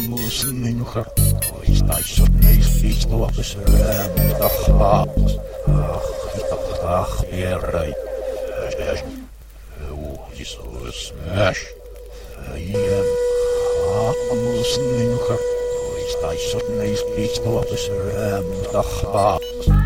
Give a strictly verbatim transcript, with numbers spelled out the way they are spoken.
Amusing her, is I should make speech to officer and the hops. Ach, yeah, right. Oh, he's a smash. I am amusing her, is I should make speech to officer and the hops.